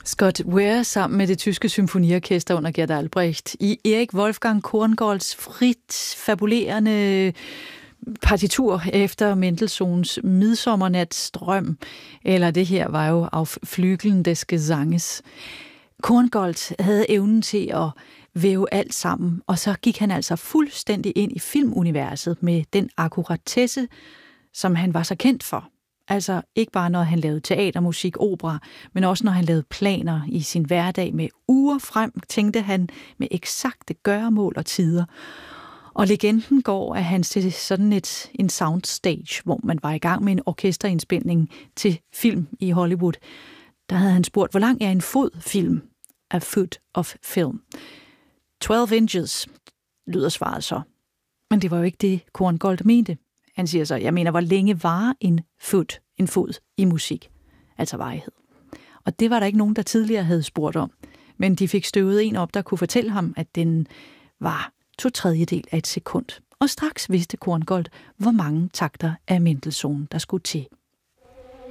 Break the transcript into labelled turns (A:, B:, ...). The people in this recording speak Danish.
A: Scott Ware sammen med det tyske symfoniorkester under Gert Albrecht i Erik Wolfgang Korngolds frit fabulerende partitur efter Mendelssohns Midsommernatsdrøm, eller det her var jo Auf Flügeln des Gesanges. Korngold havde evnen til at væve alt sammen, og så gik han altså fuldstændig ind i filmuniverset med den akkuratesse, som han var så kendt for. Altså ikke bare når han lavede teatermusik, opera, men også når han lavede planer i sin hverdag med uger frem, tænkte han med eksakte gøremål og tider. Og legenden går, at han til sådan en soundstage, hvor man var i gang med en orkesterindspilning til film i Hollywood. Der havde han spurgt, hvor lang er en fod film? A foot of film. 12 inches, lyder svaret så. Men det var jo ikke det, Korngold mente. Han siger så, jeg mener, hvor længe var en fod i musik? Altså varighed. Og det var der ikke nogen, der tidligere havde spurgt om. Men de fik støvet en op, der kunne fortælle ham, at den var 2/3 af et sekund. Og straks vidste Korngold, hvor mange takter af Mendelssohn, der skulle til.